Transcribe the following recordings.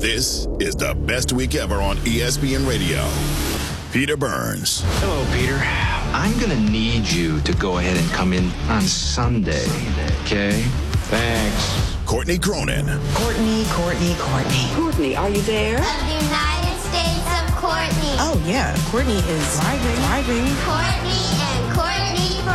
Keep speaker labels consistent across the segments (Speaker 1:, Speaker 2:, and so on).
Speaker 1: This is the best week ever on ESPN Radio. Peter Burns.
Speaker 2: Hello, Peter. I'm going to need you to go ahead and come in on Sunday, okay? Thanks.
Speaker 1: Courtney Cronin.
Speaker 3: Courtney.
Speaker 4: Courtney, are you there?
Speaker 5: Of the United States of Courtney.
Speaker 3: Oh, yeah. Courtney is driving.
Speaker 5: Courtney and Courtney for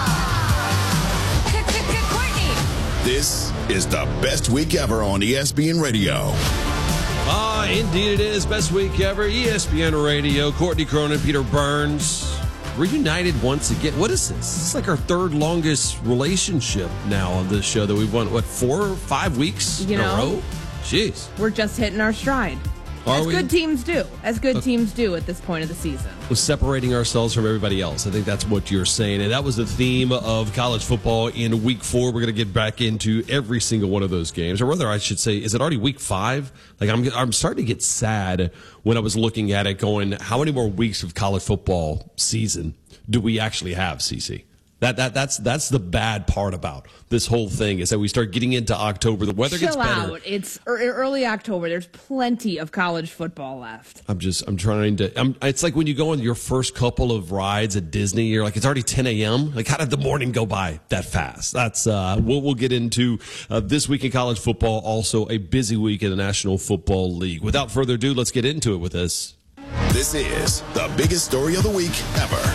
Speaker 5: all.
Speaker 4: Courtney.
Speaker 1: This is the best week ever on ESPN Radio.
Speaker 6: Indeed it is. Best week ever. ESPN Radio. Courtney Cronin, Peter Burns. Reunited once again. What is this? This is like our third longest relationship now on this show that we've won, 4 or 5 weeks in a row? Jeez.
Speaker 7: We're just hitting our stride. As good teams do. As good teams do at this point of the season.
Speaker 6: We're separating ourselves from everybody else. I think that's what you're saying. And that was the theme of college football in week 4. We're going to get back into every single one of those games. Or rather, I should say, is it already week 5? Like, I'm starting to get sad when I was looking at it going, how many more weeks of college football season do we actually have, CC? That's the bad part about this whole thing is that we start getting into October. The weather gets better.
Speaker 7: Chill out. It's early October. There's plenty of college football left.
Speaker 6: I'm trying to. It's like when you go on your first couple of rides at Disney, you're like, it's already 10 a.m. Like, how did the morning go by that fast? That's we'll get into this week in college football. Also, a busy week in the National Football League. Without further ado, let's get into it with this.
Speaker 1: This is the biggest story of the week ever.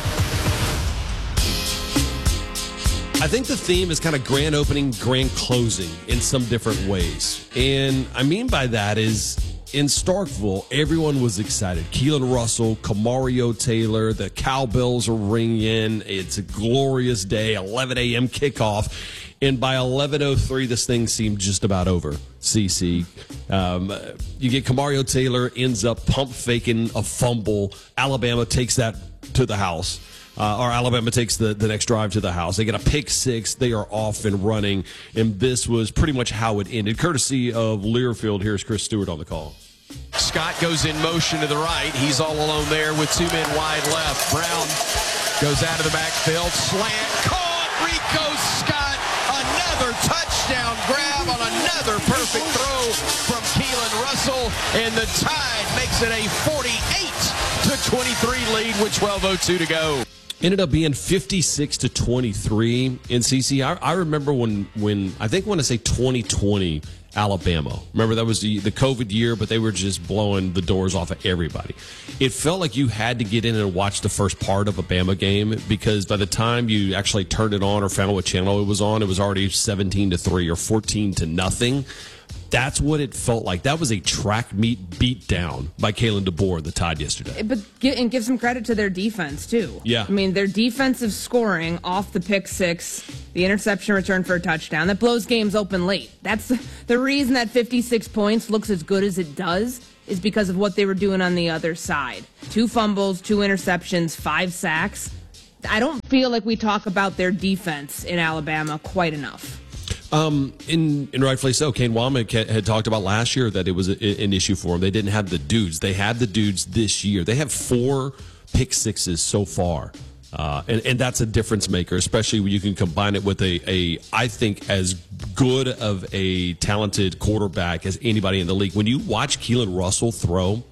Speaker 6: I think the theme is kind of grand opening, grand closing in some different ways. And I mean by that is in Starkville, everyone was excited. Keelan Russell, Kamario Taylor, the cowbells are ringing. It's a glorious day, 11 a.m. kickoff. And by 11:03, this thing seemed just about over, CC. You get Kamario Taylor, ends up pump faking a fumble. Alabama takes that to the house. Or Alabama takes the next drive to the house. They get a pick 6. They are off and running. And this was pretty much how it ended. Courtesy of Learfield, here's Chris Stewart on the call.
Speaker 8: Scott goes in motion to the right. He's all alone there with 2 men wide left. Brown goes out of the backfield. Slant. Caught. Rico Scott. Another touchdown grab on another perfect throw from Keelan Russell. And the Tide makes it a 48-23 lead with 12:02 to go.
Speaker 6: Ended up being 56-23 in CC. I remember when I think when I say 2020 Alabama. Remember that was the COVID year, but they were just blowing the doors off of everybody. It felt like you had to get in and watch the first part of a Bama game because by the time you actually turned it on or found what channel it was on, it was already 17-3 or 14-0. That's what it felt like. That was a track meet beat down by Kalen DeBoer and the Tide yesterday.
Speaker 7: But give some credit to their defense, too.
Speaker 6: Yeah.
Speaker 7: I mean, their defensive scoring off the pick 6, the interception return for a touchdown, that blows games open late. That's the reason that 56 points looks as good as it does is because of what they were doing on the other side. 2 fumbles, 2 interceptions, 5 sacks. I don't feel like we talk about their defense in Alabama quite enough.
Speaker 6: And rightfully so. Kane Wommack had talked about last year that it was an issue for them. They didn't have the dudes. They had the dudes this year. They have 4 pick 6s so far. And that's a difference maker, especially when you can combine it with a I think, as good of a talented quarterback as anybody in the league. When you watch Keelan Russell throw,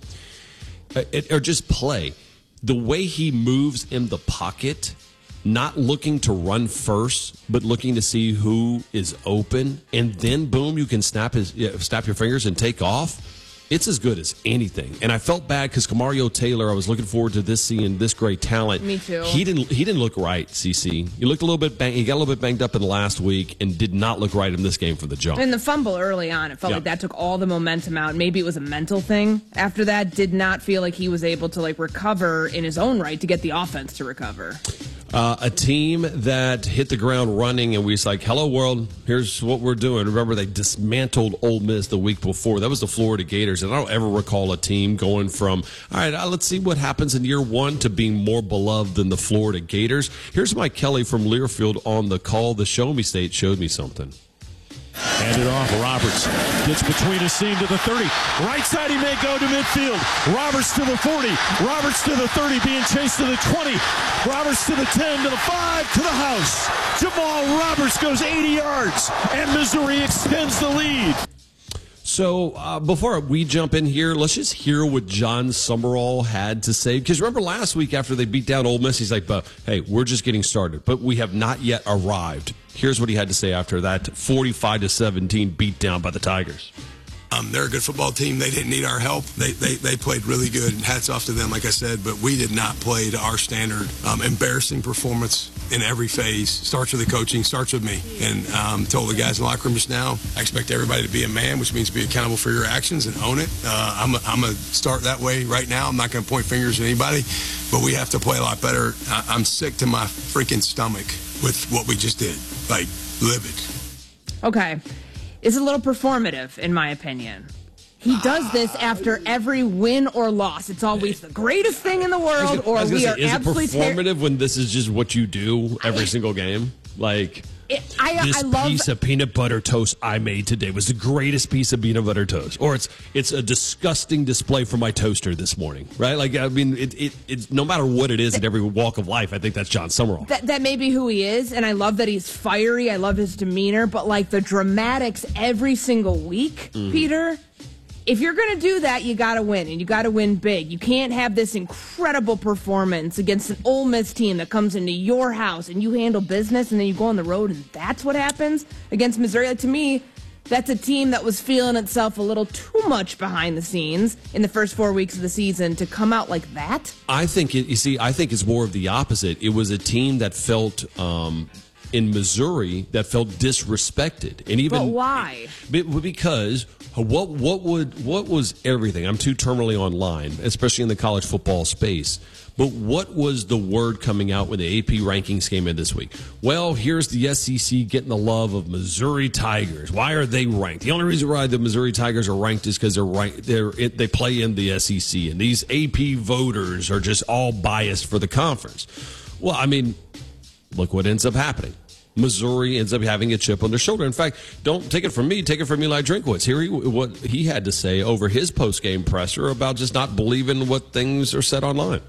Speaker 6: or just play, the way he moves in the pocket, not looking to run first, but looking to see who is open, and then boom, you can snap your fingers and take off. It's as good as anything. And I felt bad because Kamario Taylor, I was looking forward to seeing this great talent.
Speaker 7: Me too.
Speaker 6: He didn't look right, CC. He looked a little bit he got a little bit banged up in the last week and did not look right in this game from the jump.
Speaker 7: And the fumble early on, it felt like that took all the momentum out. Maybe it was a mental thing. After that, did not feel like he was able to recover in his own right to get the offense to recover.
Speaker 6: A team that hit the ground running, and we was like, hello, world, here's what we're doing. Remember, they dismantled Ole Miss the week before. That was the Florida Gators, and I don't ever recall a team going from, all right, let's see what happens in year 1 to being more beloved than the Florida Gators. Here's Mike Kelly from Learfield on the call. The Show Me State showed me something.
Speaker 9: Handed off. Roberts gets between his seam to the 30. Right side, he may go to midfield. Roberts to the 40. Roberts to the 30, being chased to the 20. Roberts to the 10, to the 5, to the house. Jamal Roberts goes 80 yards, and Missouri extends the lead.
Speaker 6: So before we jump in here, let's just hear what John Summerall had to say. Because remember last week after they beat down Ole Miss, he's like, hey, we're just getting started, but we have not yet arrived. Here's what he had to say after that 45-17 beat down by the Tigers.
Speaker 10: They're a good football team. They didn't need our help. They played really good. Hats off to them, like I said, but we did not play to our standard. Embarrassing performance in every phase. Starts with the coaching, starts with me. And told the guys in the locker room just now, I expect everybody to be a man, which means be accountable for your actions and own it. I'm going to start that way right now. I'm not going to point fingers at anybody, but we have to play a lot better. I'm sick to my freaking stomach with what we just did. Like, livid.
Speaker 7: Okay. It's a little performative, in my opinion. He does this after every win or loss. It's always the greatest thing in the world, or we are absolutely
Speaker 6: Is it performative when this is just what you do every single game? Like, this piece of peanut butter toast I made today was the greatest piece of peanut butter toast. Or it's a disgusting display from my toaster this morning, right? Like, I mean, it's no matter what it is in every walk of life, I think that's John Summerall.
Speaker 7: That may be who he is, and I love that he's fiery. I love his demeanor, but like the dramatics every single week, Peter, if you're going to do that, you got to win, and you got to win big. You can't have this incredible performance against an Ole Miss team that comes into your house and you handle business, and then you go on the road, and that's what happens against Missouri. Like, to me, that's a team that was feeling itself a little too much behind the scenes in the first 4 weeks of the season to come out like that.
Speaker 6: I think it's more of the opposite. It was a team that felt in Missouri that felt disrespected, and even
Speaker 7: but why?
Speaker 6: Because what was everything? I'm too terminally online, especially in the college football space. But what was the word coming out when the AP rankings came in this week? Well, here's the SEC getting the love of Missouri Tigers. Why are they ranked? The only reason why the Missouri Tigers are ranked is because they play in the SEC, and these AP voters are just all biased for the conference. Well, I mean, look what ends up happening. Missouri ends up having a chip on their shoulder. In fact, don't take it from me. Take it from Eli Drinkwitz. Hear what he had to say over his post-game presser about just not believing what things are said online.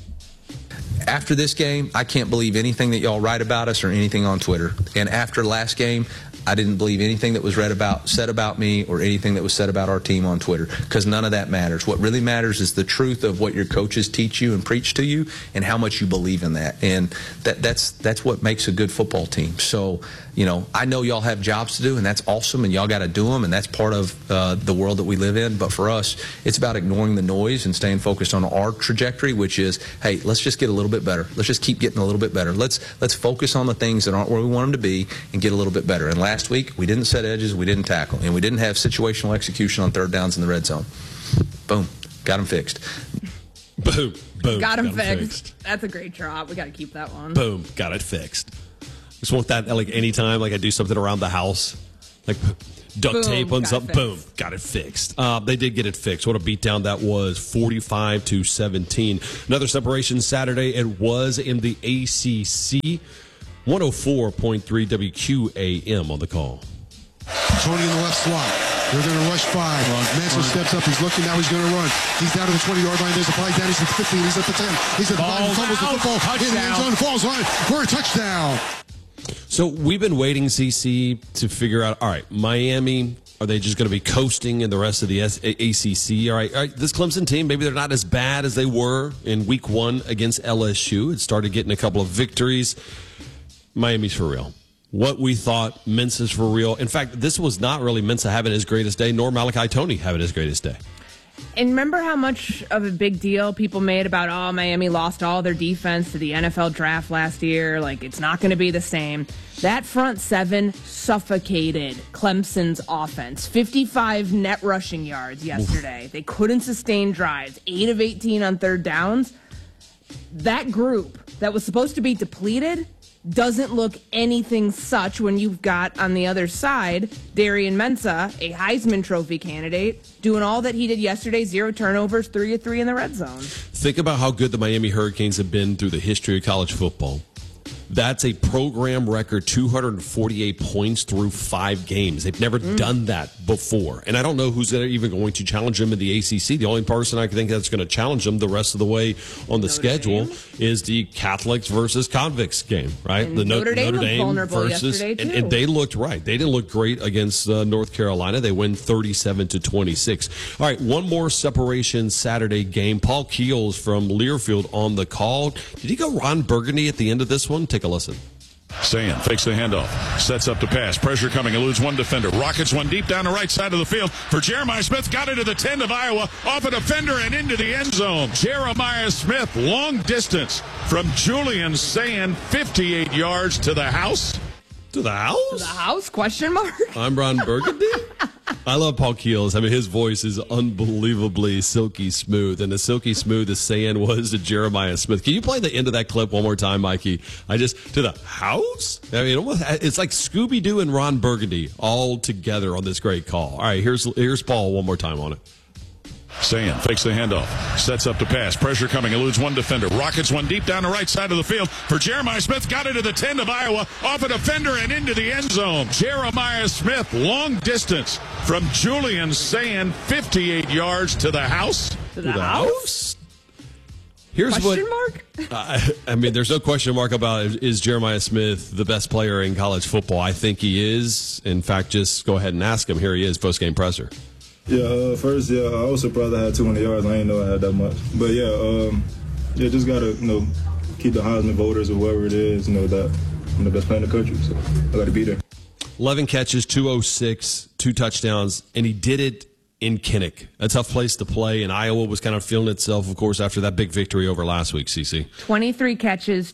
Speaker 11: After this game, I can't believe anything that y'all write about us or anything on Twitter. And after last game, I didn't believe anything that was said about me or anything that was said about our team on Twitter, because none of that matters. What really matters is the truth of what your coaches teach you and preach to you and how much you believe in that. And that's what makes a good football team. So, you know, I know y'all have jobs to do, and that's awesome, and y'all got to do them, and that's part of the world that we live in. But for us, it's about ignoring the noise and staying focused on our trajectory, which is, hey, let's just get a little bit better. Let's just keep getting a little bit better. Let's focus on the things that aren't where we want them to be and get a little bit better. And last week, we didn't set edges, we didn't tackle, and we didn't have situational execution on third downs in the red zone. Boom. Got them fixed.
Speaker 6: Boom. Boom.
Speaker 7: Got him fixed. That's a great drop. We got to keep that one.
Speaker 6: Boom. Got it fixed. Just want that like anytime like I do something around the house, like duct tape on something. Boom. Got it fixed. They did get it fixed. What a beatdown that was, 45-17. Another separation Saturday. It was in the ACC. 104.3 WQAM on the call.
Speaker 12: Tony in the left slot. They're going to rush 5. Manson steps up. He's looking. Now he's going to run. He's down to the 20-yard line. There's a flag down. He's at the 15. He's at the 10. He's at the 5. He fumbles the football. In the end zone. Falls line for a touchdown.
Speaker 6: So we've been waiting, CC, to figure out, all right, Miami, are they just going to be coasting in the rest of the ACC? All right, this Clemson team, maybe they're not as bad as they were in week 1 against LSU. It started getting a couple of victories. Miami's for real. What we thought, Mensa's for real. In fact, this was not really Mensa having his greatest day, nor Malachi Toney having his greatest day.
Speaker 7: And remember how much of a big deal people made about, Miami lost all their defense to the NFL draft last year. Like, it's not going to be the same. That front 7 suffocated Clemson's offense. 55 net rushing yards yesterday. They couldn't sustain drives. 8 of 18 on third downs. That group that was supposed to be depleted doesn't look anything such when you've got on the other side Darian Mensah, a Heisman Trophy candidate, doing all that he did yesterday, 0 turnovers, 3 of 3 in the red zone.
Speaker 6: Think about how good the Miami Hurricanes have been through the history of college football. That's a program record 248 points through 5 games. They've never done that before. And I don't know who's even going to challenge them in the ACC. The only person I think that's going to challenge them the rest of the way on the schedule is the Catholics versus Convicts game, right?
Speaker 7: And
Speaker 6: the
Speaker 7: Notre Dame was vulnerable yesterday, too.
Speaker 6: And they looked right. They didn't look great against North Carolina. They win 37-26. All right, one more separation Saturday game. Paul Keels from Learfield on the call. Did he go Ron Burgundy at the end of this one? Take a listen.
Speaker 13: Sayan fakes the handoff, sets up to pass, pressure coming, eludes one defender, rockets one deep down the right side of the field for Jeremiah Smith, got into the 10 of Iowa, off a defender and into the end zone. Jeremiah Smith, long distance from Julian Sayan, 58 yards to the house.
Speaker 6: To the house?
Speaker 7: To the house? Question mark?
Speaker 6: I'm Ron Burgundy. I love Paul Keels. I mean, his voice is unbelievably silky smooth, and as silky smooth as Sayan was to Jeremiah Smith. Can you play the end of that clip one more time, Mikey? To the house? I mean, it's like Scooby-Doo and Ron Burgundy all together on this great call. All right, here's Paul one more time on it.
Speaker 13: Sayan fakes the handoff, sets up to pass, pressure coming, eludes one defender, rockets one deep down the right side of the field for Jeremiah Smith, got into the 10 of Iowa, off a defender and into the end zone. Jeremiah Smith, long distance from Julian Sayan, 58 yards to the house.
Speaker 7: To the house?
Speaker 6: Here's
Speaker 7: question mark?
Speaker 6: I mean, there's no question mark about is Jeremiah Smith the best player in college football. I think he is. In fact, just go ahead and ask him. Here he is, post-game presser.
Speaker 14: Yeah, first, I was surprised I had 200 yards. I didn't know I had that much. But, just got to, keep the Heisman voters or whoever it is, that I'm the best player in the country. So I got to be there.
Speaker 6: 11 catches, 206, 2 touchdowns, and he did it in Kinnick. A tough place to play, and Iowa was kind of feeling itself, of course, after that big victory over last week, CC.
Speaker 7: 23 catches,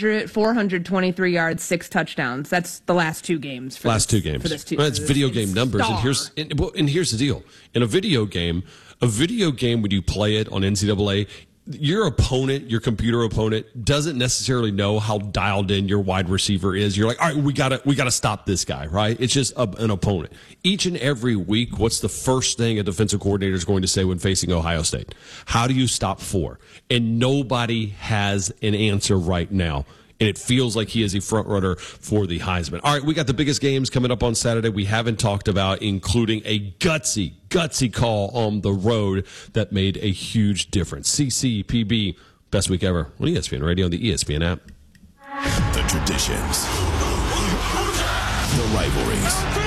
Speaker 7: 423 yards, 6 touchdowns. That's the last 2 games.
Speaker 6: For this That's video game numbers. And here's the deal. In a video game, when you play it on NCAA, your opponent, your computer opponent, doesn't necessarily know how dialed in your wide receiver is. You're like, all right, we gotta stop this guy, right? It's just an opponent. Each and every week, what's the first thing a defensive coordinator is going to say when facing Ohio State? How do you stop 4? And nobody has an answer right now. And it feels like he is a front runner for the Heisman. All right, we got the biggest games coming up on Saturday we haven't talked about, including a gutsy call on the road that made a huge difference. CCPB, best week ever on ESPN Radio and the ESPN app.
Speaker 1: The traditions, the rivalries,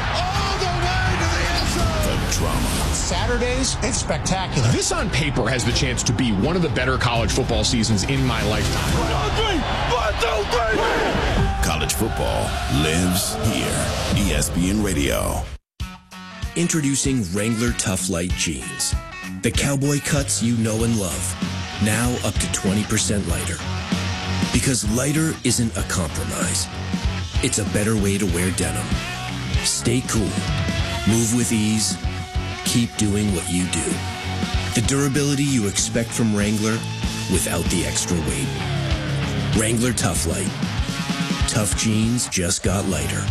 Speaker 1: the drama.
Speaker 15: Saturdays, it's spectacular. This on paper has the chance to be one of the better college football seasons in my lifetime.
Speaker 1: 1, 2, 3. College football lives here. ESPN Radio.
Speaker 16: Introducing Wrangler Tough Light Jeans. The cowboy cuts you know and love. Now up to 20% lighter. Because lighter isn't a compromise. It's a better way to wear denim. Stay cool. Move with ease. Keep doing what you do. The durability you expect from Wrangler without the extra weight. Wrangler Tough Light. Tough jeans just got lighter.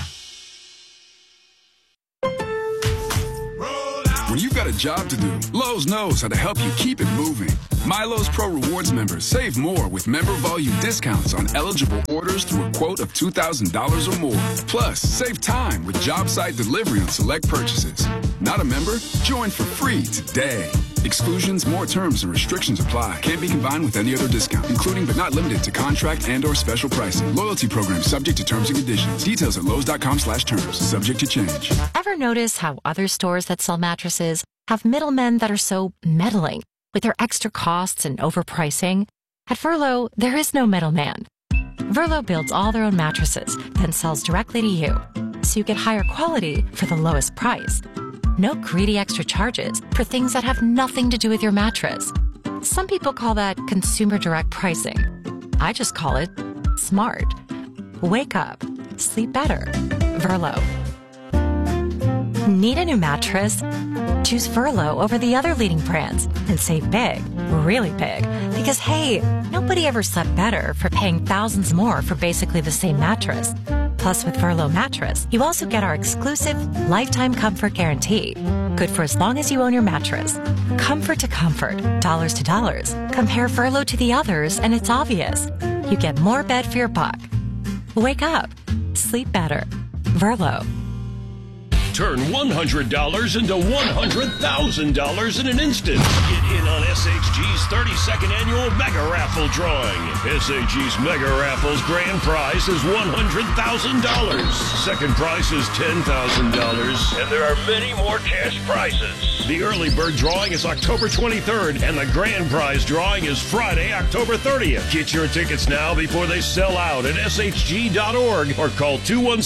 Speaker 17: When you've got a job to do, Lowe's knows how to help you keep it moving. MyLowe's Pro Rewards members save more with member volume discounts on eligible orders through a quote of $2,000 or more. Plus, save time with job site delivery on select purchases. Not a member? Join for free today. Exclusions, more terms, and restrictions apply. Can't be combined with any other discount, including but not limited to contract and/or special pricing. Loyalty program subject to terms and conditions. Details at Lowe's.com/terms. Subject to change.
Speaker 18: Ever notice how other stores that sell mattresses have middlemen that are so meddling with their extra costs and overpricing? At Verlo, there is no middleman. Verlo builds all their own mattresses, then sells directly to you, so you get higher quality for the lowest price. No greedy extra charges for things that have nothing to do with your mattress. Some people call that consumer direct pricing. I just call it smart. Wake up. Sleep better. Verlo. Need a new mattress? Choose Verlo over the other leading brands and save big, really big. Because hey, nobody ever slept better for paying thousands more for basically the same mattress. Plus, with Verlo mattress, you also get our exclusive lifetime comfort guarantee. Good for as long as you own your mattress. Comfort to comfort, dollars to dollars. Compare Verlo to the others and it's obvious. you get more bed for your buck. Wake up. Sleep better. Verlo.
Speaker 19: Turn $100 into $100,000 in an instant. Get in on SHG's 32nd annual Mega Raffle drawing. SHG's Mega Raffle's grand prize is $100,000. Second prize is $10,000. And there are many more cash prizes. The early bird drawing is October 23rd, and the grand prize drawing is Friday, October 30th. Get your tickets now before they sell out at shg.org or call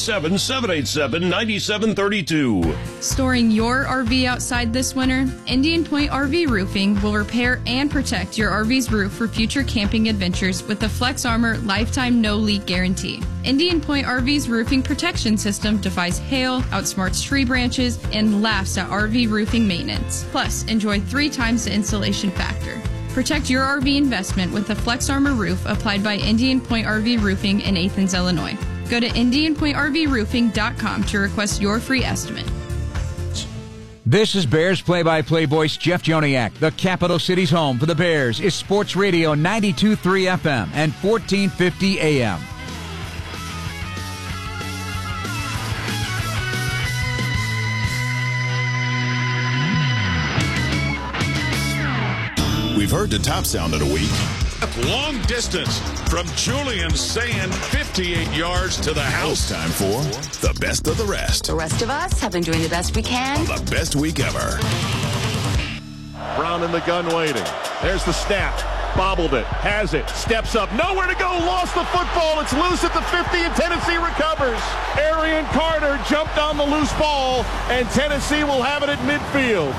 Speaker 19: 217-787-9732.
Speaker 20: Storing your RV outside this winter? Indian Point RV Roofing will repair and protect your RV's roof for future camping adventures with the Flex Armor Lifetime No Leak Guarantee. Indian Point RV's roofing protection system defies hail, outsmarts tree branches, and laughs at RV roofing maintenance. Plus, enjoy 3 times the insulation factor. Protect your RV investment with the Flex Armor roof applied by Indian Point RV Roofing in Athens, Illinois. Go to IndianPointRVRoofing.com to request your free estimate.
Speaker 21: This is Bears play-by-play voice Jeff Joniak. The capital city's home for the Bears is Sports Radio 92.3 FM and 1450 AM.
Speaker 1: We've heard the top sound of the week.
Speaker 13: Long distance from Julian Sand, 58 yards to the house.
Speaker 1: It's time for the best of the rest.
Speaker 4: The rest of us have been doing the best we can.
Speaker 1: The best week ever.
Speaker 9: Brown in the gun waiting. There's the snap. Bobbled it. Has it. Steps up. Nowhere to go. Lost the football. It's loose at the 50 and Tennessee recovers. Arian Carter jumped on the loose ball and Tennessee will have it at midfield.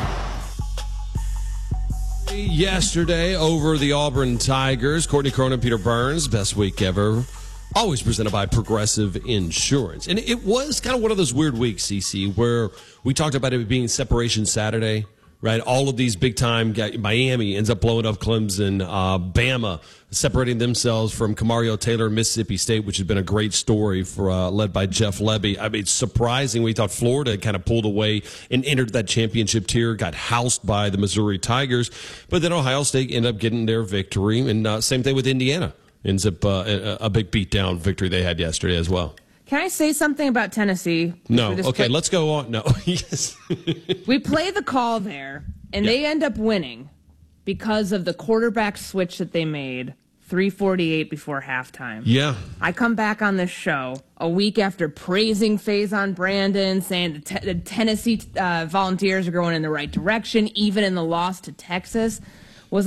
Speaker 6: Yesterday over the Auburn Tigers, Courtney Cronin, Peter Burns, best week ever. Always presented by Progressive Insurance. And it was kind of one of those weird weeks, CC, where we talked about it being Separation Saturday, right? All of these big-time guys, Miami ends up blowing up Clemson, Bama separating themselves from Camario Taylor, Mississippi State, which has been a great story for led by Jeff Lebby. I mean, it's surprising. We thought Florida kind of pulled away and entered that championship tier, got housed by the Missouri Tigers, but then Ohio State ended up getting their victory, and same thing with Indiana. Ends up a big beatdown victory they had yesterday as well.
Speaker 7: Can I say something about Tennessee?
Speaker 6: No. Okay, let's go on. No. Yes.
Speaker 7: We play the call there, and they end up winning because of the quarterback switch that they made 3:48 before halftime.
Speaker 6: Yeah.
Speaker 7: I come back on this show a week after praising Faison Brandon, saying the Tennessee Volunteers are going in the right direction, even in the loss to Texas. Did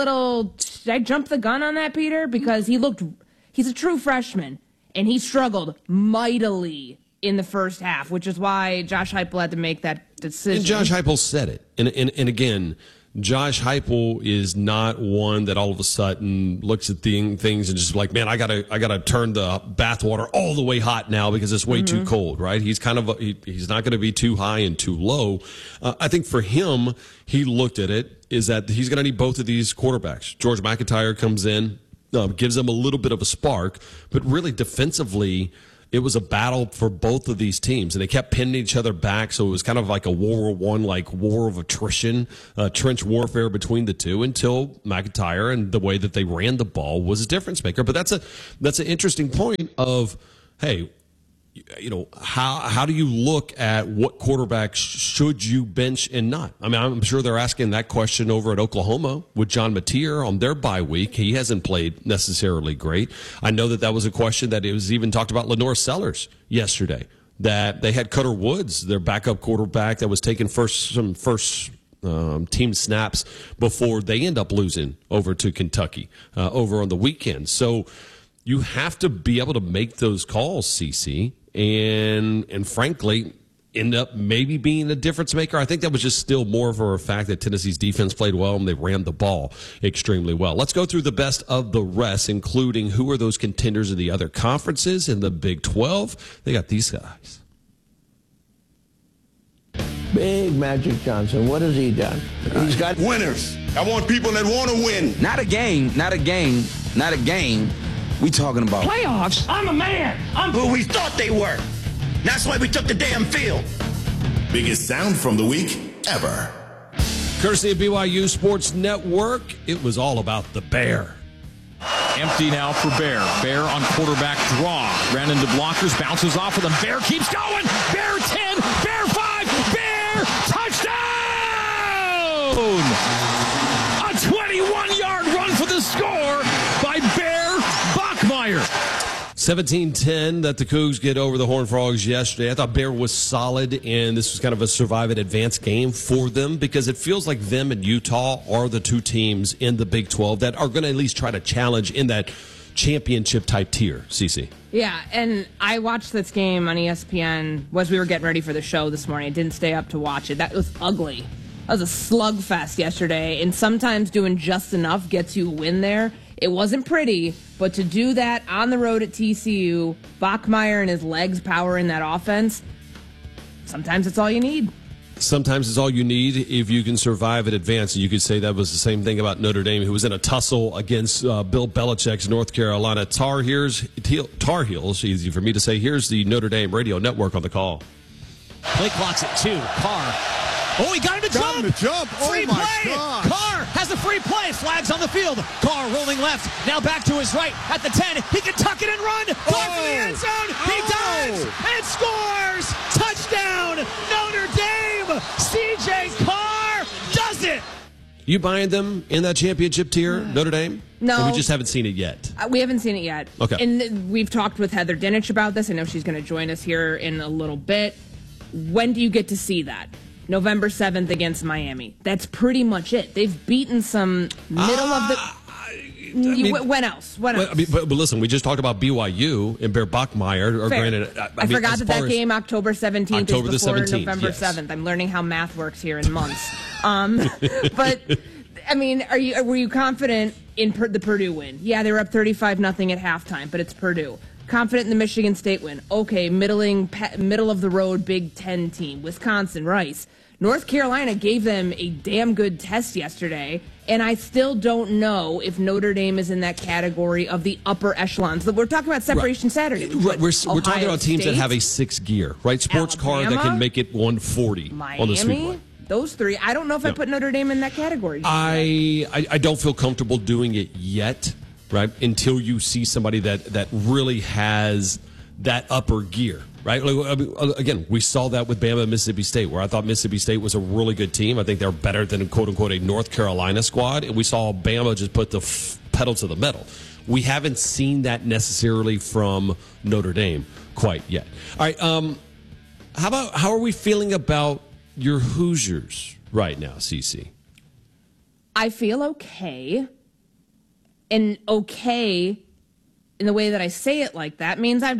Speaker 7: I jump the gun on that, Peter? Because he's a true freshman. And he struggled mightily in the first half, which is why Josh Heupel had to make that decision.
Speaker 6: And Josh Heupel said it. And again, Josh Heupel is not one that all of a sudden looks at things and just like, man, I gotta turn the bathwater all the way hot now because it's way too cold, right? He's he's not going to be too high and too low. I think for him, he looked at it is that he's going to need both of these quarterbacks. George McIntyre comes in. Gives them a little bit of a spark, but really defensively, it was a battle for both of these teams, and they kept pinning each other back, so it was kind of like a World War I, like war of attrition, trench warfare between the two until McIntyre and the way that they ran the ball was a difference maker. But that's an interesting point of, hey, you know, how do you look at what quarterbacks should you bench and not? I mean, I'm sure they're asking that question over at Oklahoma with John Mateer on their bye week. He hasn't played necessarily great. I know that was a question that it was even talked about Lenore Sellers yesterday, that they had Cutter Woods, their backup quarterback that was taking some first team snaps before they end up losing over to Kentucky over on the weekend. So you have to be able to make those calls, CC. And frankly, end up maybe being a difference maker. I think that was just still more for a fact that Tennessee's defense played well and they ran the ball extremely well. Let's go through the best of the rest, including who are those contenders in the other conferences in the Big 12. They got these guys.
Speaker 22: Big Magic Johnson. What has he done? He's got
Speaker 23: winners. I want people that want to win.
Speaker 24: Not a game. We talking about
Speaker 23: playoffs. I'm a man. I'm who we thought they were. That's why we took the damn field.
Speaker 1: Biggest sound from the week ever.
Speaker 6: Courtesy of BYU Sports Network, it was all about the Bear.
Speaker 2: Empty now for Bear. Bear on quarterback draw. Ran into blockers, bounces off of them. Bear keeps going. Bear 10, Bear 5, Bear touchdown! A 21-yard run for the score by Bear Bachmeier.
Speaker 6: 17-10 that the Cougs get over the Horned Frogs yesterday. I thought Bear was solid, and this was kind of a survive and advance game for them because it feels like them and Utah are the two teams in the Big 12 that are going to at least try to challenge in that championship-type tier, CC.
Speaker 7: Yeah, and I watched this game on ESPN as we were getting ready for the show this morning. I didn't stay up to watch it. That was ugly. That was a slugfest yesterday, and sometimes doing just enough gets you a win there. It wasn't pretty, but to do that on the road at TCU, Bachmeier and his legs powering that offense, sometimes it's all you need.
Speaker 6: Sometimes it's all you need if you can survive and advance. And you could say that was the same thing about Notre Dame, who was in a tussle against Bill Belichick's North Carolina Tar Heels. Easy for me to say. Here's the Notre Dame Radio Network on the call.
Speaker 3: Play clock's at 2. Carr. Oh, he got him to jump. Free play. God. Carr has a free play. Flags on the field. Carr rolling left. Now back to his right at the 10. He can tuck it and run. Carr for the end zone. He dives and scores. Touchdown, Notre Dame. C.J. Carr does it.
Speaker 6: You buying them in that championship tier, Notre Dame?
Speaker 7: No.
Speaker 6: Or we just haven't seen it yet?
Speaker 7: We haven't seen it yet.
Speaker 6: Okay.
Speaker 7: And we've talked with Heather Dinich about this. I know she's going to join us here in a little bit. When do you get to see that? November 7th against Miami. That's pretty much it. They've beaten some middle of the... when else? When else?
Speaker 6: But listen, we just talked about BYU and Bear Bachmeier. Granted,
Speaker 7: I forgot that game, October 17th, is before
Speaker 6: 17th,
Speaker 7: November 7th. I'm learning how math works here in months. But, I mean, were you confident in the Purdue win? Yeah, they were up 35-0 at halftime, but it's Purdue. Confident in the Michigan State win. Okay, middle of the road Big Ten team. Wisconsin, Rice. North Carolina gave them a damn good test yesterday, and I still don't know if Notre Dame is in that category of the upper echelons. We're talking about Separation Saturday.
Speaker 6: We're talking about teams that have a 6 gear, right? Sports car that can make it 140 on the Speedway.
Speaker 7: Those three. I don't know if I put Notre Dame in that category.
Speaker 6: I don't feel comfortable doing it yet. Right, until you see somebody that really has that upper gear, right? Again, we saw that with Bama and Mississippi State, where I thought Mississippi State was a really good team. I think they're better than, quote-unquote, a North Carolina squad, and we saw Bama just put the pedal to the metal. We haven't seen that necessarily from Notre Dame quite yet. All right, how are we feeling about your Hoosiers right now, CC?
Speaker 7: I feel okay. And okay, in the way that I say it like that, means I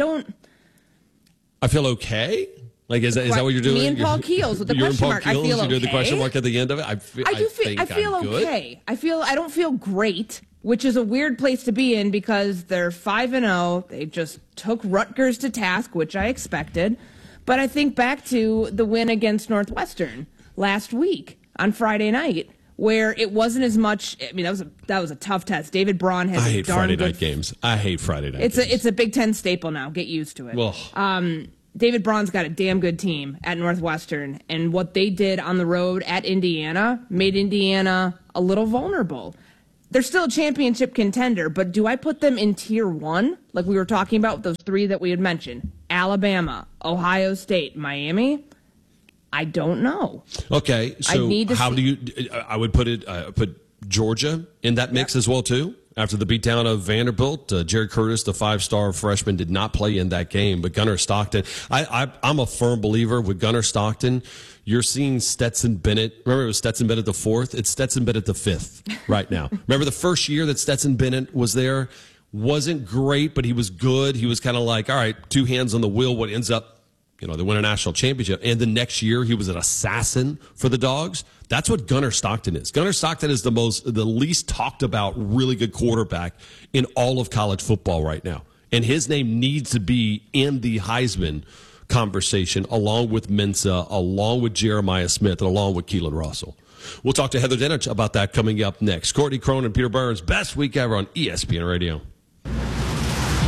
Speaker 6: feel okay? Like, is that what you're doing?
Speaker 7: Me and Paul Keels with the question mark. I feel okay.
Speaker 6: You're doing the question mark at the end of it? I
Speaker 7: feel okay. I don't feel great, which is a weird place to be in because they're 5-0. They just took Rutgers to task, which I expected. But I think back to the win against Northwestern last week on Friday night, where it wasn't as much. I mean, that was a tough test. David Braun has.
Speaker 6: I hate Friday night games. I hate Friday night.
Speaker 7: It's a Big Ten staple now. Get used to it.
Speaker 6: Well,
Speaker 7: David Braun's got a damn good team at Northwestern, and what they did on the road at Indiana made Indiana a little vulnerable. They're still a championship contender, but do I put them in tier 1, like we were talking about with those 3 that we had mentioned? Alabama, Ohio State, Miami. I don't know.
Speaker 6: Okay, so I would put Georgia in that mix as well, too. After the beatdown of Vanderbilt, Jerry Curtis, the 5-star freshman, did not play in that game. But Gunnar Stockton, I'm a firm believer with Gunnar Stockton. You're seeing Stetson Bennett. Remember, it was Stetson Bennett the 4th? It's Stetson Bennett the 5th right now. Remember the first year that Stetson Bennett was there? Wasn't great, but he was good. He was kind of like, all right, 2 hands on the wheel. What ends up, they win a national championship. And the next year, he was an assassin for the Dogs. That's what Gunnar Stockton is. Gunnar Stockton is the least talked about really good quarterback in all of college football right now. And his name needs to be in the Heisman conversation, along with Mensa, along with Jeremiah Smith, and along with Keelan Russell. We'll talk to Heather Dinich about that coming up next. Courtney Crone and Peter Burns, best week ever on ESPN Radio.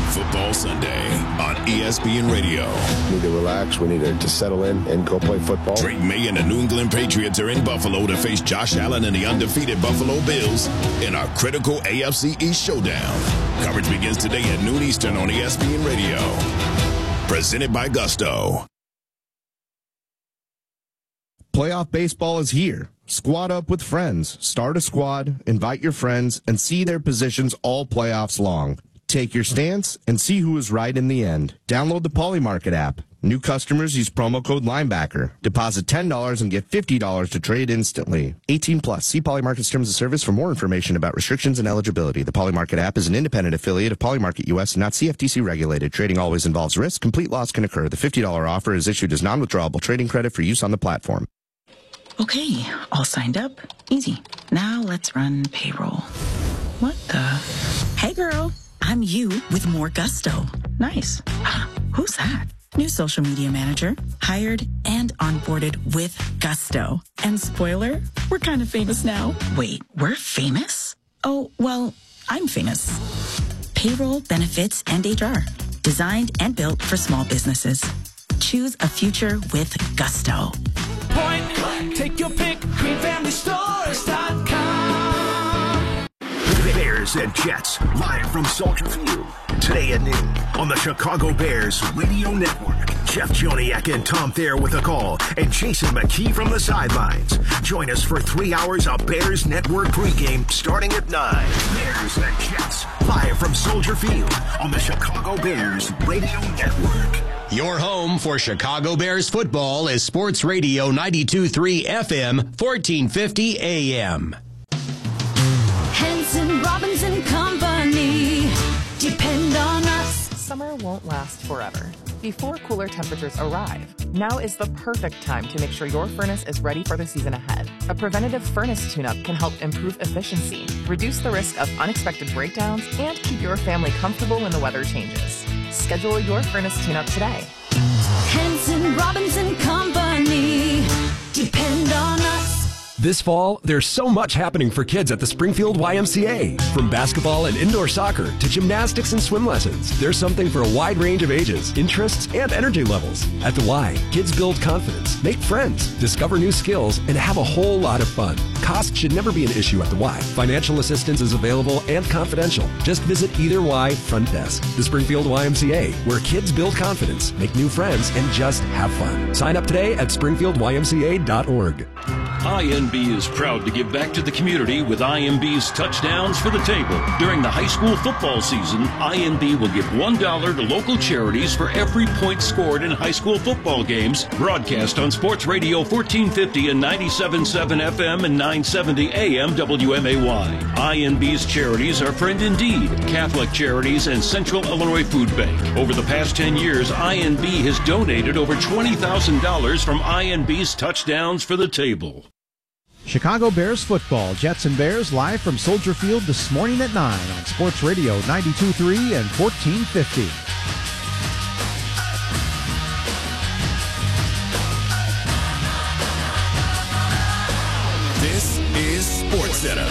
Speaker 1: Football Sunday on ESPN Radio.
Speaker 5: We need to relax. We need to settle in and go play football.
Speaker 1: Drake May and the New England Patriots are in Buffalo to face Josh Allen and the undefeated Buffalo Bills in a critical AFC East showdown. Coverage begins today at noon Eastern on ESPN Radio. Presented by Gusto.
Speaker 8: Playoff baseball is here. Squad up with friends. Start a squad, invite your friends, and see their positions all playoffs long. Take your stance and see who is right in the end. Download the Polymarket app. New customers use promo code Linebacker. Deposit $10 and get $50 to trade instantly. 18 plus. See Polymarket's terms of service for more information about restrictions and eligibility. The Polymarket app is an independent affiliate of Polymarket US and not CFTC regulated. Trading always involves risk. Complete loss can occur. The $50 offer is issued as non-withdrawable trading credit for use on the platform.
Speaker 10: Okay, all signed up. Easy. Now let's run payroll. What the? Hey girl, I'm you with more Gusto. Nice. Who's that? New social media manager, hired and onboarded with Gusto. And spoiler, we're kind of famous now. Wait, we're famous? Oh, well, I'm famous. Payroll, benefits, and HR. Designed and built for small businesses. Choose a future with Gusto.
Speaker 24: Point click, take your pick, greenfamilystores.com.
Speaker 25: Bears and Jets, live from Soldier Field. Today at noon on the Chicago Bears Radio Network. Jeff Joniak and Tom Thayer with a call, and Jason McKee from the sidelines. Join us for 3 hours of Bears Network pregame starting at 9. Bears and Jets, live from Soldier Field on the Chicago Bears Radio Network.
Speaker 26: Your home for Chicago Bears football is Sports Radio 92.3 FM, 1450 AM.
Speaker 27: Henson, Robbins and Company. Depend on us.
Speaker 28: Summer won't last forever. Before cooler temperatures arrive, now is the perfect time to make sure your furnace is ready for the season ahead. A preventative furnace tune-up can help improve efficiency, reduce the risk of unexpected breakdowns, and keep your family comfortable when the weather changes. Schedule your furnace tune-up today.
Speaker 27: Henson, Robbins and Company. Depend on us.
Speaker 29: This fall, there's so much happening for kids at the Springfield YMCA. From basketball and indoor soccer to gymnastics and swim lessons, there's something for a wide range of ages, interests, and energy levels. At the Y, kids build confidence, make friends, discover new skills, and have a whole lot of fun. Cost should never be an issue at the Y. Financial assistance is available and confidential. Just visit either Y front desk. The Springfield YMCA, where kids build confidence, make new friends, and just have fun. Sign up today at springfieldymca.org.
Speaker 19: INB is proud to give back to the community with INB's Touchdowns for the Table. During the high school football season, INB will give $1 to local charities for every point scored in high school football games, broadcast on Sports Radio 1450 and 97.7 FM and 970 AM WMAY. INB's charities are Friend Indeed, Catholic Charities, and Central Illinois Food Bank. Over the past 10 years, INB has donated over $20,000 from INB's Touchdowns for the Table.
Speaker 30: Chicago Bears football, Jets and Bears, live from Soldier Field this morning at 9 on Sports Radio 92.3 and 1450.
Speaker 1: This is SportsCenter.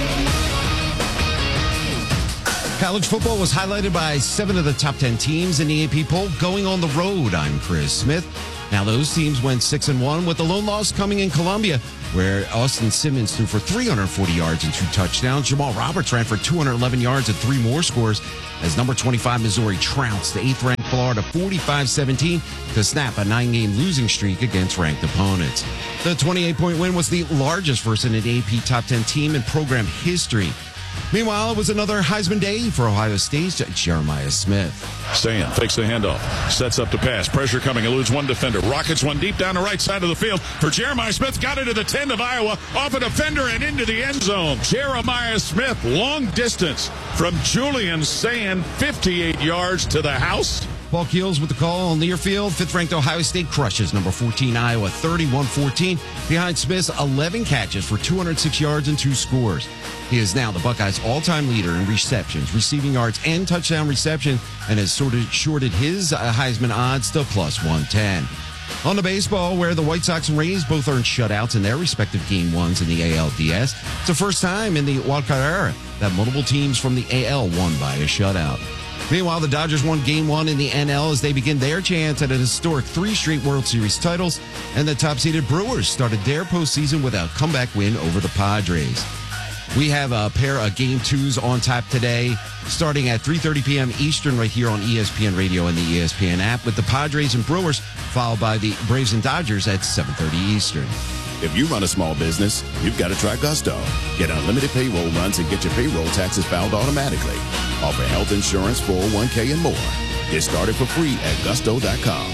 Speaker 31: College football was highlighted by 7 of the top 10 teams in the AP poll going on the road. I'm Chris Smith. Now those teams went 6-1 with the lone loss coming in Columbia, where Austin Simmons threw for 340 yards and 2 touchdowns. Jamal Roberts ran for 211 yards and 3 more scores as number 25 Missouri trounced the 8th-ranked Florida 45-17 to snap a 9-game losing streak against ranked opponents. The 28-point win was the largest versus an AP top 10 team in program history. Meanwhile, it was another Heisman day for Ohio State's Jeremiah Smith.
Speaker 13: Sand fakes the handoff, sets up to pass. Pressure coming, eludes one defender. Rockets one deep down the right side of the field for Jeremiah Smith. Got it to the 10 of Iowa, off a defender and into the end zone. Jeremiah Smith, long distance from Julian Sand, 58 yards to the house.
Speaker 31: Paul Keels with the call on near field. 5th-ranked Ohio State crushes number 14 Iowa 31-14 behind Smith's 11 catches for 206 yards and 2 scores. He is now the Buckeyes' all-time leader in receptions, receiving yards, and touchdown reception, and has shorted his Heisman odds to plus 110. On to baseball, where the White Sox and Rays both earned shutouts in their respective Game 1s in the ALDS. It's the first time in the wildcard era that multiple teams from the AL won by a shutout. Meanwhile, the Dodgers won Game 1 in the NL as they begin their chance at a historic 3 straight World Series titles, and the top-seeded Brewers started their postseason with a comeback win over the Padres. We have a pair of Game 2s on tap today, starting at 3:30 p.m. Eastern right here on ESPN Radio and the ESPN app, with the Padres and Brewers, followed by the Braves and Dodgers at 7:30 Eastern.
Speaker 1: If you run a small business, you've got to try Gusto. Get unlimited payroll runs and get your payroll taxes filed automatically. Offer health insurance, 401k, and more. Get started for free at gusto.com.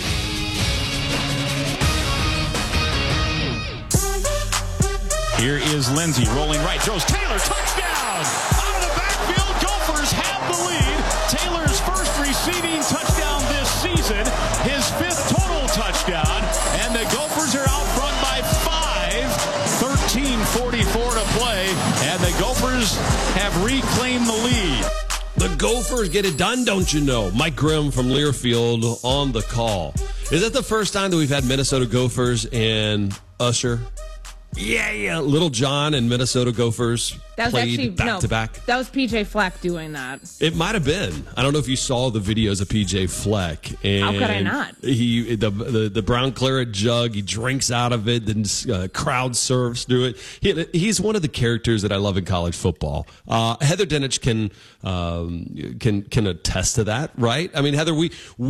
Speaker 2: Here is Lindsey rolling right, throws Taylor, touchdown! Out of the backfield, Gophers have the lead. Taylor's first receiving touchdown this season, his 5th total touchdown, and the Gophers are out front by 5, 13:44 to play, and the Gophers have reclaimed the lead.
Speaker 6: The Gophers get it done, don't you know? Mike Grimm from Learfield on the call. Is that the first time that we've had Minnesota Gophers and Usher? Yeah. Little John and Minnesota Gophers played back-to-back.
Speaker 7: That was PJ Fleck doing that.
Speaker 6: It might have been. I don't know if you saw the videos of PJ Fleck. And
Speaker 7: how could I not?
Speaker 6: He the brown claret jug, he drinks out of it, then crowd surfs through it. He's one of the characters that I love in college football. Heather Dinich can attest to that, right? I mean, Heather,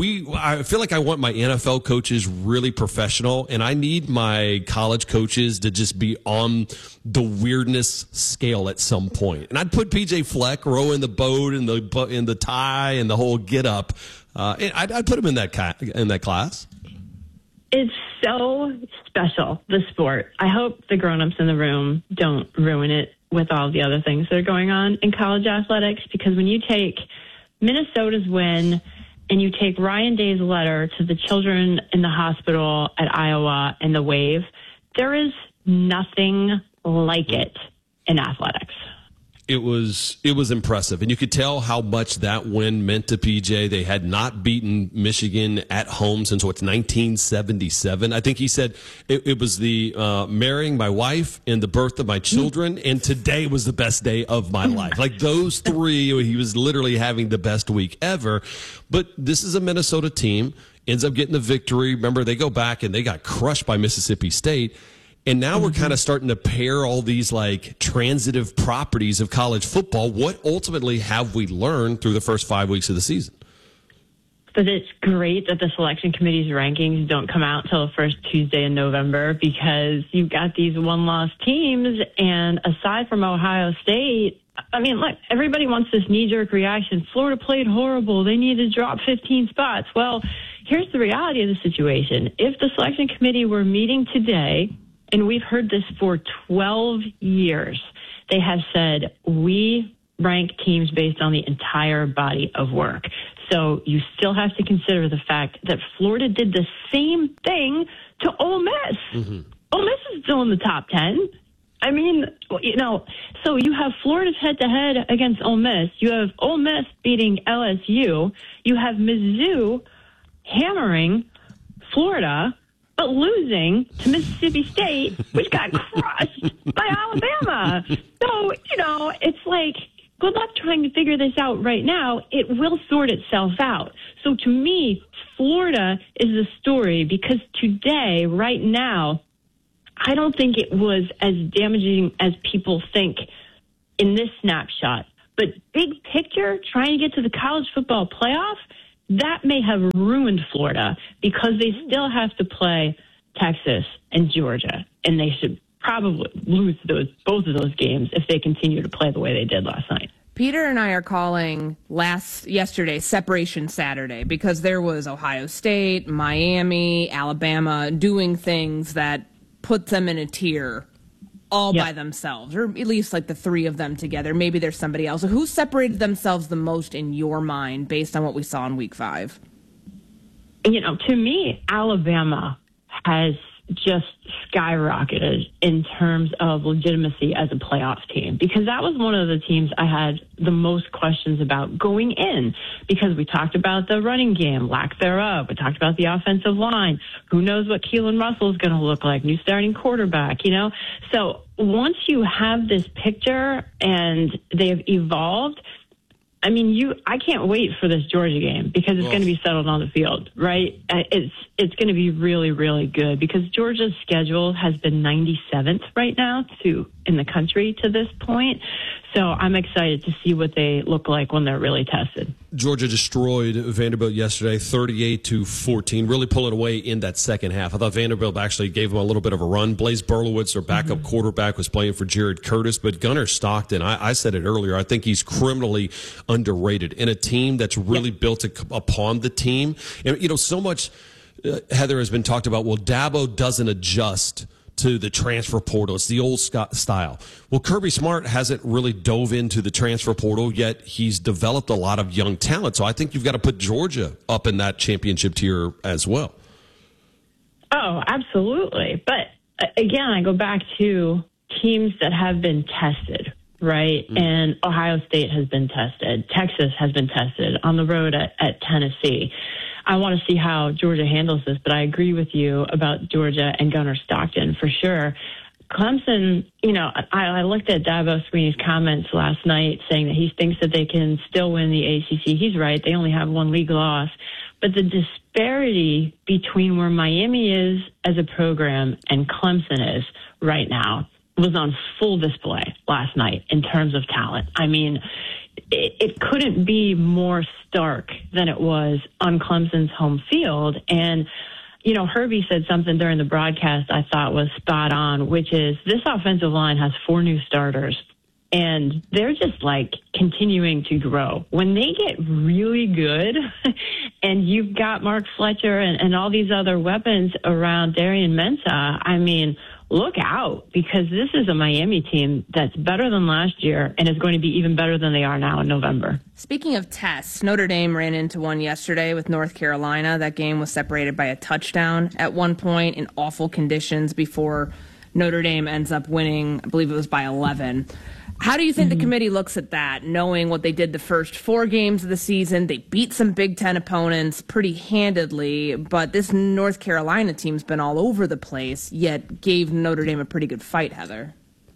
Speaker 6: I feel like I want my NFL coaches really professional, and I need my college coaches to just be on the weirdness scale at some point. And I'd put PJ Fleck rowing the boat in the tie and the whole get up. I'd put him in that class.
Speaker 4: It's so special, the sport. I hope the grown-ups in the room don't ruin it with all the other things that are going on in college athletics, because when you take Minnesota's win and you take Ryan Day's letter to the children in the hospital at Iowa and the wave, there is nothing like it in athletics.
Speaker 6: It was impressive, and you could tell how much that win meant to PJ. They had not beaten Michigan at home since 1977. I think he said it was the marrying my wife and the birth of my children, and today was the best day of my life. Like those 3, he was literally having the best week ever. But this is a Minnesota team, ends up getting the victory. Remember, they go back and they got crushed by Mississippi State. And now we're kind of starting to pair all these like transitive properties of college football. What ultimately have we learned through the first 5 weeks of the season?
Speaker 4: But it's great that the selection committee's rankings don't come out till the first Tuesday in November, because you've got these one-loss teams. And aside from Ohio State, I mean, look, everybody wants this knee-jerk reaction. Florida played horrible. They need to drop 15 spots. Well, here's the reality of the situation. If the selection committee were meeting today, and we've heard this for 12 years, they have said, we rank teams based on the entire body of work. So you still have to consider the fact that Florida did the same thing to Ole Miss. Mm-hmm. Ole Miss is still in the top 10. I mean, so you have Florida's head-to-head against Ole Miss. You have Ole Miss beating LSU. You have Mizzou hammering Florida, but losing to Mississippi State, which got crushed by Alabama. So, it's like, good luck trying to figure this out right now. It will sort itself out. So to me, Florida is the story, because today, right now, I don't think it was as damaging as people think in this snapshot. But big picture, trying to get to the college football playoff, that may have ruined Florida, because they still have to play Texas and Georgia, and they should probably lose both of those games if they continue to play the way they did last night.
Speaker 7: Peter and I are calling yesterday Separation Saturday, because there was Ohio State, Miami, Alabama doing things that put them in a tier all by themselves, or at least like the 3 of them together. Maybe there's somebody else. So who separated themselves the most in your mind based on what we saw in week 5?
Speaker 4: To me, Alabama has just skyrocketed in terms of legitimacy as a playoff team, because that was one of the teams I had the most questions about going in, because we talked about the running game, lack thereof. We talked about the offensive line. Who knows what Keelan Russell is going to look like, new starting quarterback, So once you have this picture and they have evolved, I mean, I can't wait for this Georgia game because it's going to be settled on the field, right? It's going to be really, really good because Georgia's schedule has been 97th right now in the country to this point. So I'm excited to see what they look like when they're really tested.
Speaker 6: Georgia destroyed Vanderbilt yesterday, 38-14, really pulling away in that second half. I thought Vanderbilt actually gave them a little bit of a run. Blaze Berlowitz, their backup quarterback, was playing for Jared Curtis, but Gunnar Stockton, I said it earlier, I think he's criminally underrated in a team that's really built upon the team. And, so much, Heather, has been talked about, well, Dabo doesn't adjust to the transfer portal. It's the old style. Well, Kirby Smart hasn't really dove into the transfer portal, yet he's developed a lot of young talent. So I think you've got to put Georgia up in that championship tier as well.
Speaker 4: Oh, absolutely. But again, I go back to teams that have been tested, right? And Ohio State has been tested. Texas has been tested on the road at Tennessee. I want to see how Georgia handles this, but I agree with you about Georgia and Gunnar Stockton for sure. Clemson, I looked at Dabo Swinney's comments last night saying that he thinks that they can still win the ACC. He's right. They only have one league loss. But the disparity between where Miami is as a program and Clemson is right now was on full display last night in terms of talent. I mean, it couldn't be more stark than it was on Clemson's home field. And, Herbie said something during the broadcast I thought was spot on, which is this offensive line has 4 new starters. And they're just continuing to grow. When they get really good and you've got Mark Fletcher and all these other weapons around Darian Mensah, I mean, look out, because this is a Miami team that's better than last year and is going to be even better than they are now in November.
Speaker 7: Speaking of tests, Notre Dame ran into one yesterday with North Carolina. That game was separated by a touchdown at one point in awful conditions before Notre Dame ends up winning. I believe it was by 11. How do you think the committee looks at that, knowing what they did the first 4 games of the season? They beat some Big Ten opponents pretty handedly, but this North Carolina team's been all over the place, yet gave Notre Dame a pretty good fight, Heather.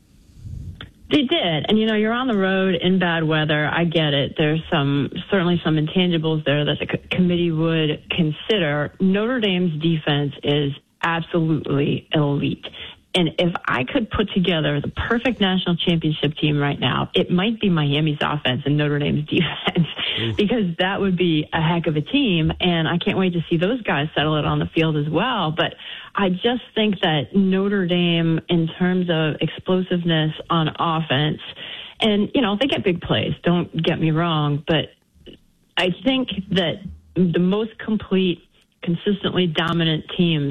Speaker 4: They did. And, you're on the road in bad weather. I get it. There's certainly some intangibles there that the committee would consider. Notre Dame's defense is absolutely elite. And if I could put together the perfect national championship team right now, it might be Miami's offense and Notre Dame's defense, because that would be a heck of a team. And I can't wait to see those guys settle it on the field as well. But I just think that Notre Dame, in terms of explosiveness on offense, and, they get big plays, don't get me wrong, but I think that the most complete, consistently dominant teams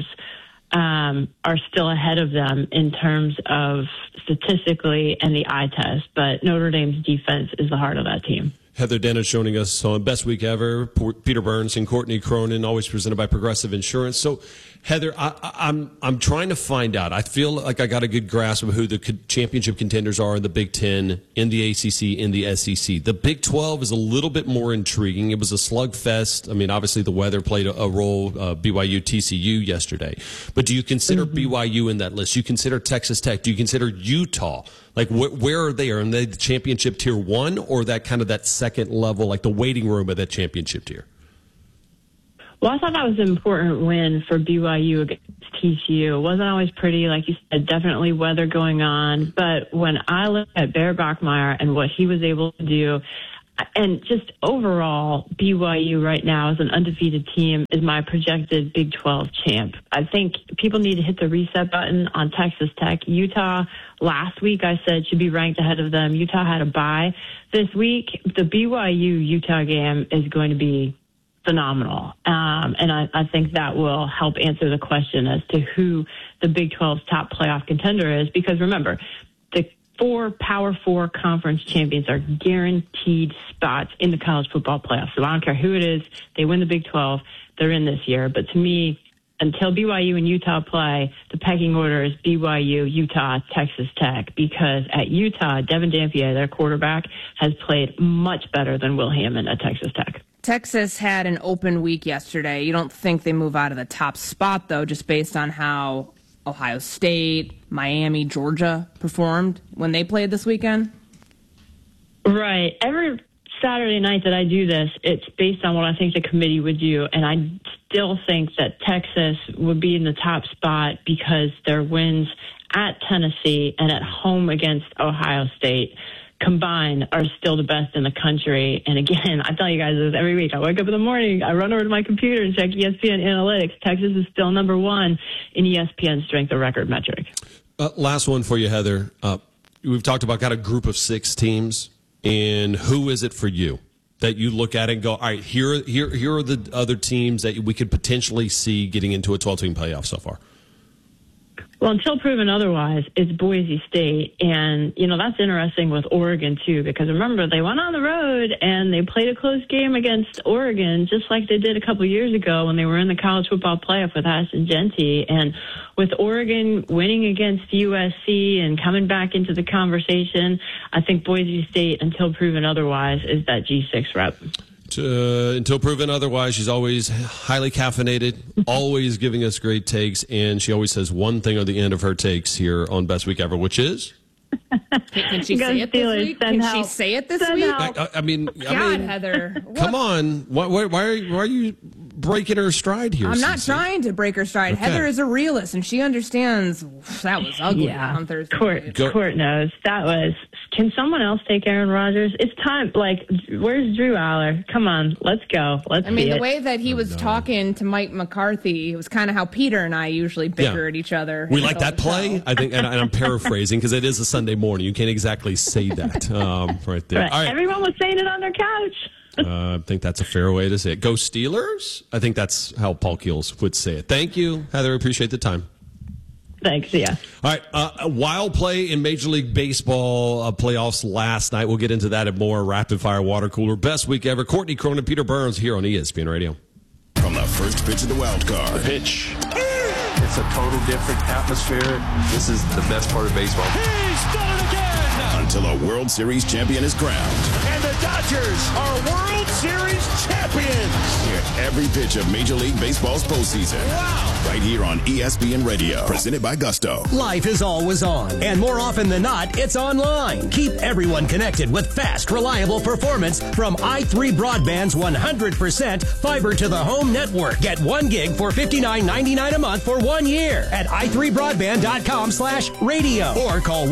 Speaker 4: are still ahead of them in terms of statistically and the eye test. But Notre Dame's defense is the heart of that team.
Speaker 6: Heather Dennis joining us on Best Week Ever. Peter Burns and Courtney Cronin, always presented by Progressive Insurance. So, Heather, I'm trying to find out. I feel like I got a good grasp of who the championship contenders are in the Big Ten, in the ACC, in the SEC. The Big 12 is a little bit more intriguing. It was a slugfest. I mean, obviously the weather played a role. BYU, TCU yesterday. But do you consider BYU in that list? Do you consider Texas Tech? Do you consider Utah? Like, where are they? Are they the championship tier 1, or that kind of that second level, like the waiting room of that championship tier?
Speaker 4: Well, I thought that was an important win for BYU against TCU. It wasn't always pretty, like you said, definitely weather going on. But when I look at Bear Bachmeier and what he was able to do, and just overall, BYU right now as an undefeated team is my projected Big 12 champ. I think people need to hit the reset button on Texas Tech. Utah, last week I said should be ranked ahead of them. Utah had a bye this week. The BYU-Utah game is going to be phenomenal. And I think that will help answer the question as to who the Big 12's top playoff contender is. Because remember, the 4 Power 4 conference champions are guaranteed spots in the college football playoffs. So I don't care who it is. They win the Big 12. They're in this year. But to me, until BYU and Utah play, the pecking order is BYU, Utah, Texas Tech. Because at Utah, Devin Dampier, their quarterback, has played much better than Will Hammond at Texas Tech.
Speaker 7: Texas had an open week yesterday. You don't think they move out of the top spot, though, just based on how Ohio State, Miami, Georgia performed when they played this weekend?
Speaker 4: Right. Ever Saturday night that I do this, it's based on what I think the committee would do. And I still think that Texas would be in the top spot because their wins at Tennessee and at home against Ohio State combined are still the best in the country. And again, I tell you guys this every week. I wake up in the morning, I run over to my computer and check ESPN analytics. Texas is still number one in ESPN strength of record metric.
Speaker 6: Last one for you, Heather. We've talked about got a group of 6 teams, and who is it for you that you look at and go, all right, here are the other teams that we could potentially see getting into a 12-team playoff so far?
Speaker 4: Well, until proven otherwise, it's Boise State. And, that's interesting with Oregon, too, because remember, they went on the road and they played a close game against Oregon, just like they did a couple years ago when they were in the college football playoff with Ashton Genty. And with Oregon winning against USC and coming back into the conversation, I think Boise State, until proven otherwise, is that G6 rep.
Speaker 6: Until proven otherwise, she's always highly caffeinated, always giving us great takes, and she always says one thing on the end of her takes here on Best Week Ever, which is?
Speaker 7: Can she say it this week? Can she say it this week?
Speaker 6: I mean,
Speaker 7: Heather.
Speaker 6: Come on. Why are you breaking her stride here?
Speaker 7: I'm not trying to break her stride. Okay. Heather is a realist, and she understands that was ugly on Thursday.
Speaker 4: Court knows. That was, can someone else take Aaron Rodgers? It's time. Like, where's Drew Aller? Come on, let's go. Let's see
Speaker 7: the way that he was talking to Mike McCarthy, it was kind of how Peter and I usually bicker at each other.
Speaker 6: We like that play, I think, and I'm paraphrasing because it is a Sunday morning. You can't exactly say that right there.
Speaker 4: Right. All right. Everyone was saying it on their couch.
Speaker 6: I think that's a fair way to say it. Go Steelers? I think that's how Paul Keels would say it. Thank you, Heather. Appreciate the time.
Speaker 4: Thanks. Yeah.
Speaker 6: All right. A wild play in Major League Baseball playoffs last night. We'll get into that and more. Rapid Fire Water Cooler. Best week ever. Courtney Cronin, Peter Burns here on ESPN Radio.
Speaker 1: From the first pitch of the wild card.
Speaker 19: The pitch.
Speaker 9: It's a total different atmosphere. This is the best part of baseball.
Speaker 19: He's done it again!
Speaker 1: Until a World Series champion is crowned.
Speaker 19: And the Dodgers are World Series champions!
Speaker 1: Hear every pitch of Major League Baseball's postseason.
Speaker 19: Wow!
Speaker 1: Right here on ESPN Radio. Presented by Gusto.
Speaker 26: Life is always on, and more often than not, it's online. Keep everyone connected with fast, reliable performance from i3 Broadband's 100% fiber-to-the-home network. Get 1 gig for $59.99 a month for 1 year at i3broadband.com/radio or call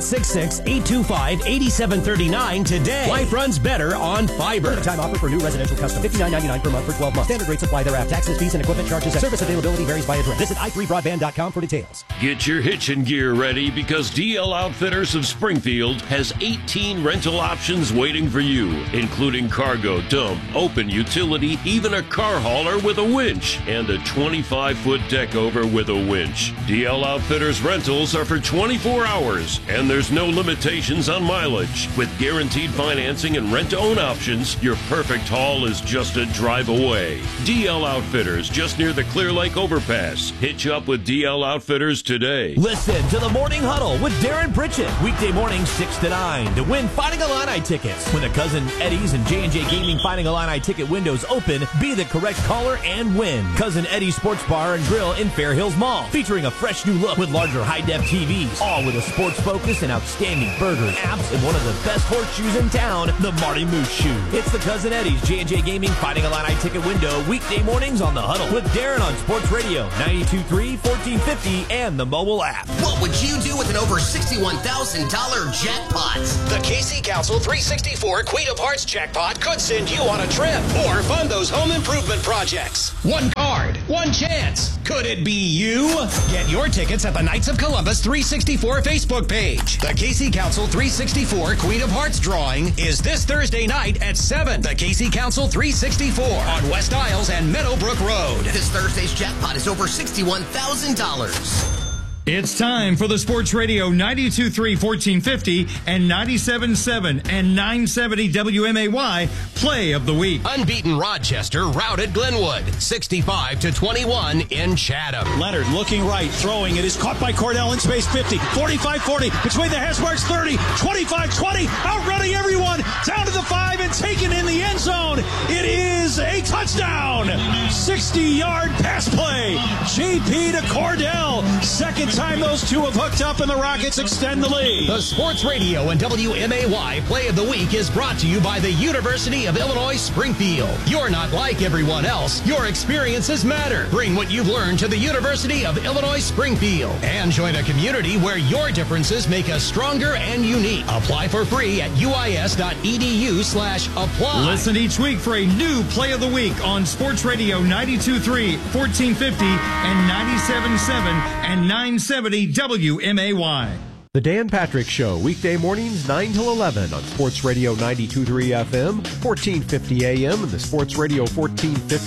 Speaker 26: 1-866-825-8739 today. Life runs better on fiber.
Speaker 11: Limited time offer for new residential custom. $59.99 per month for 12 months. Standard rates apply thereafter. Taxes, fees, and equipment charges. Service availability varies by address. Visit i3broadband.com for details.
Speaker 19: Get your hitching gear ready because DL Outfitters of Springfield has 18 rental options waiting for you, including cargo, dump, open utility, even a car hauler with a winch, and a 25-foot deck over with a winch. DL Outfitters rentals are for 24 hours, and there's no limitations on mileage. With guaranteed financing and rent-to-own options, your perfect haul is just a drive away. DL Outfitters, just near the Clear Lake Overpass. Hitch up with DL Outfitters today.
Speaker 12: Listen to the Morning Huddle with Darren Pritchett. Weekday mornings 6 to 9 to win Fighting Illini tickets. When the Cousin Eddie's and J&J Gaming Fighting Illini ticket windows open, be the correct caller and win. Cousin Eddie's Sports Bar and Grill in Fair Hills Mall, featuring a fresh new look with larger high-def TVs, all with a sports focus and outstanding burgers, apps, and one of the best horseshoes in town, the Marty Moose Shoe. It's the Cousin Eddie's J&J Gaming Fighting Illini ticket window weekday mornings on the Huddle with Darren on Sports Radio 92.3, 1450, and the mobile app.
Speaker 14: What would you do with an over $61,000 jackpot?
Speaker 26: The KC Council 364 Queen of Hearts jackpot could send you on a trip or fund those home improvement projects. One card, one chance. Could it be you? Get your tickets at the Knights of Columbus 364 Facebook page. The KC Council 364 Queen of Hearts drawing is this Thursday night at 7. The KC Council 364 on West Isles and Meadowbrook Road.
Speaker 14: This Thursday's jackpot is over $61,000.
Speaker 15: It's time for the Sports Radio 92.3 1450 and 97.7 and 970 WMAY Play of the Week.
Speaker 26: Unbeaten Rochester routed Glenwood 65-21 in Chatham.
Speaker 2: Leonard looking right, throwing. It is caught by Cordell in space. 50, 45-40, between the hash marks. 30, 25-20, outrunning everyone down to the 5 and taken in the end zone. It is a touchdown. 60-yard pass play. JP to Cordell. Second time those two have hooked up and the Rockets extend the lead.
Speaker 26: The Sports Radio and WMAY Play of the Week is brought to you by the University of Illinois Springfield. You're not like everyone else. Your experiences matter. Bring what you've learned to the University of Illinois Springfield and join a community where your differences make us stronger and unique. Apply for free at uis.edu/apply.
Speaker 15: Listen each week for a new Play of the Week on Sports Radio 92.3, 1450, and 97.7 and 970 WMAY.
Speaker 3: The Dan Patrick Show, weekday mornings 9 till 11 on Sports Radio 92.3 FM, 1450 AM, and the Sports Radio 1450